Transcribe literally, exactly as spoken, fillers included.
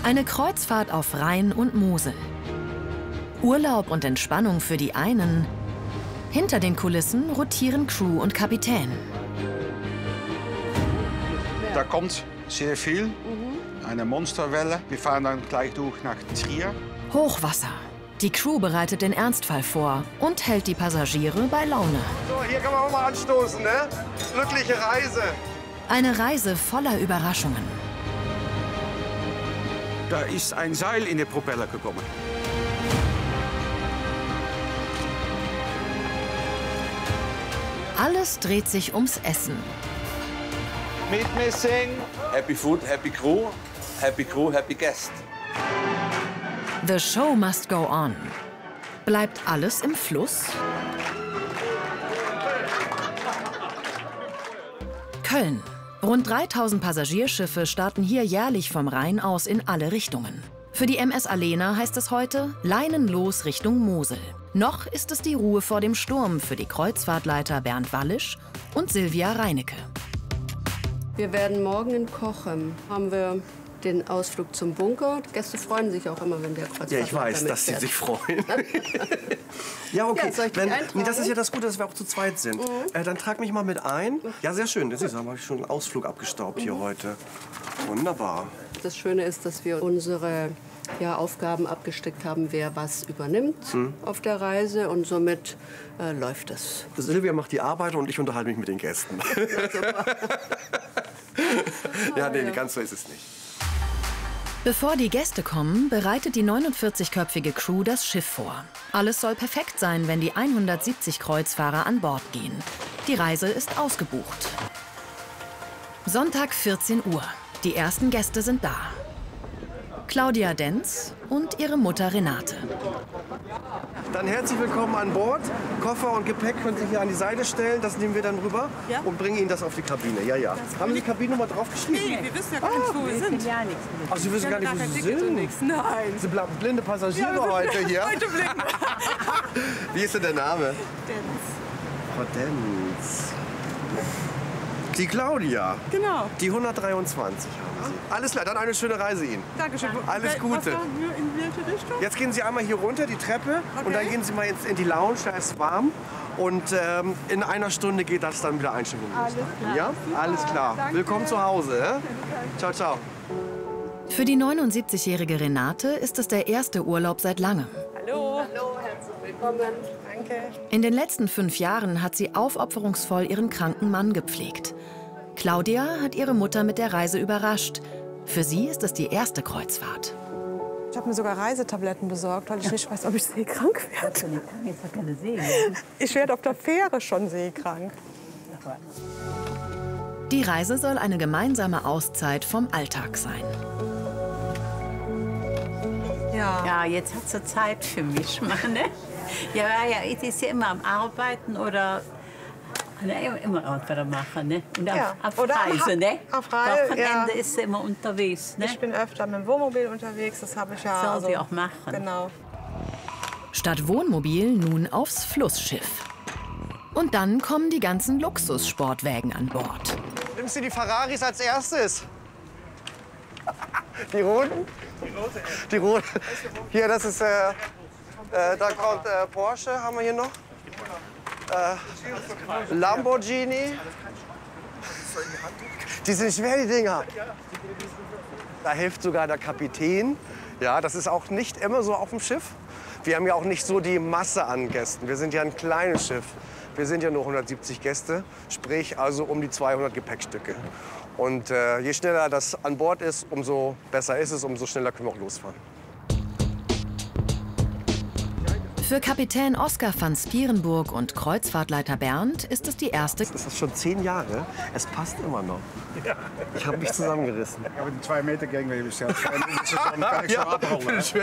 Eine Kreuzfahrt auf Rhein und Mosel. Urlaub und Entspannung für die einen. Hinter den Kulissen rotieren Crew und Kapitän. Da kommt sehr viel. Eine Monsterwelle. Wir fahren dann gleich durch nach Trier. Hochwasser. Die Crew bereitet den Ernstfall vor und hält die Passagiere bei Laune. So, hier kann man auch mal anstoßen, ne? Glückliche Reise. Eine Reise voller Überraschungen. Da ist ein Seil in den Propeller gekommen. Alles dreht sich ums Essen. Meat missing. Happy food, happy crew, happy crew, happy guest. The show must go on. Bleibt alles im Fluss? Köln. Rund dreitausend Passagierschiffe starten hier jährlich vom Rhein aus in alle Richtungen. Für die M S Alena heißt es heute leinenlos Richtung Mosel. Noch ist es die Ruhe vor dem Sturm für die Kreuzfahrtleiter Bernd Wallisch und Silvia Reinecke. Wir werden morgen in Cochem haben wir den Ausflug zum Bunker. Die Gäste freuen sich auch immer, wenn der Kreuzfahrtleiter Ja, ich weiß, dass sie sich freuen. Ja, okay. Ja, soll ich dich wenn, eintragen? nee, das ist ja das Gute, dass wir auch zu zweit sind. Mhm. Äh, dann trag mich mal mit ein. Ja, sehr schön. Das ist, habe ich schon einen Ausflug abgestaubt hier heute. Wunderbar. Das Schöne ist, dass wir unsere ja, Aufgaben abgesteckt haben, wer was übernimmt Mhm. auf der Reise. Und somit äh, läuft es. Silvia macht die Arbeit und ich unterhalte mich mit den Gästen. Ja, nee, ganz so ist es nicht. Bevor die Gäste kommen, bereitet die neunundvierzigköpfige Crew das Schiff vor. Alles soll perfekt sein, wenn die hundertsiebzig Kreuzfahrer an Bord gehen. Die Reise ist ausgebucht. Sonntag vierzehn Uhr. Die ersten Gäste sind da. Claudia Denz und ihre Mutter Renate. Dann herzlich willkommen an Bord. Koffer und Gepäck können Sie hier an die Seite stellen. Das nehmen wir dann rüber Ja? und bringen Ihnen das auf die Kabine. Ja, ja. Haben Sie die Kabinennummer draufgeschrieben? Nee, wir wissen ja gar nicht, wo wir sind. Ja, nichts. Ach, Sie wissen gar nicht, wo kein Sie Ticket und sind. nichts. Nein. Sie bleiben blinde Passagiere Ja, wir sind heute hier. Heute blicken. Wie ist denn der Name? Denz. Frau Denz. Die Claudia. Genau. Die hundertdreiundzwanzig haben Sie. Alles klar, dann eine schöne Reise Ihnen. Dankeschön. Alles Was Gute. war nur in welche Richtung? Jetzt gehen Sie einmal hier runter, die Treppe, und Okay. dann gehen Sie mal ins, in die Lounge, da ist warm. Und ähm, in einer Stunde geht das dann wieder Einstimmung los. Alles klar. Ja? Alles klar. Danke. Willkommen zu Hause. Ja? Ciao, ciao. Für die neunundsiebzigjährige Renate ist es der erste Urlaub seit langem. Hallo. Hallo, herzlich willkommen. Danke. In den letzten fünf Jahren hat sie aufopferungsvoll ihren kranken Mann gepflegt. Claudia hat ihre Mutter mit der Reise überrascht. Für sie ist es die erste Kreuzfahrt. Ich habe mir sogar Reisetabletten besorgt, weil ich nicht weiß, ob ich seekrank werde. Ich werde auf der Fähre schon seekrank. Die Reise soll eine gemeinsame Auszeit vom Alltag sein. Ja. Ja, jetzt hat sie Zeit für mich, Mann, ne? Ja, ja, ich ist ja immer am Arbeiten oder ne, immer irgendwas machen, ne? Und auf, Ja. auf Oder Reise, ne? auf Reise, Wochenende ja. ist sie immer unterwegs, ne? Ich bin öfter mit dem Wohnmobil unterwegs, das habe ich ja. Soll sie auch machen. Genau. Statt Wohnmobil nun aufs Flussschiff. Und dann kommen die ganzen Luxussportwägen an Bord. Nimmst du die Ferraris als erstes? Die roten? Die rote. Hier, das ist, äh, äh, da kommt äh, Porsche, haben wir hier noch. Äh, Lamborghini. Die sind schwer, die Dinger. Da hilft sogar der Kapitän. Ja, das ist auch nicht immer so auf dem Schiff. Wir haben ja auch nicht so die Masse an Gästen. Wir sind ja ein kleines Schiff. Wir sind ja nur hundertsiebzig Gäste, sprich also um die zweihundert Gepäckstücke. Und äh, je schneller das an Bord ist, umso besser ist es, umso schneller können wir auch losfahren. Für Kapitän Oskar van Spierenburg und Kreuzfahrtleiter Bernd ist es die erste. Das ist schon zehn Jahre. Es passt immer noch. Ich habe mich zusammengerissen. Ja, mit den zwei Meter Gang, wir selbst. Kann ich so abholen.